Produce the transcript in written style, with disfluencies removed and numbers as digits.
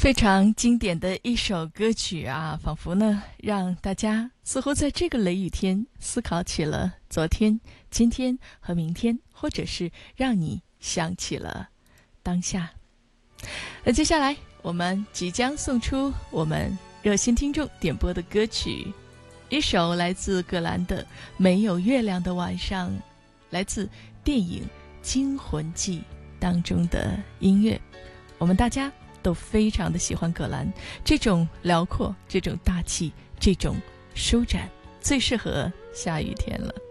非常经典的一首歌曲啊，仿佛呢让大家似乎在这个雷雨天思考起了昨天、今天和明天，或者是让你想起了当下。那接下来我们即将送出我们热心听众点播的歌曲，一首来自葛兰的《没有月亮的晚上》，来自电影《惊魂记》当中的音乐。我们大家都非常的喜欢葛兰，这种辽阔，这种大气，这种舒展，最适合下雨天了。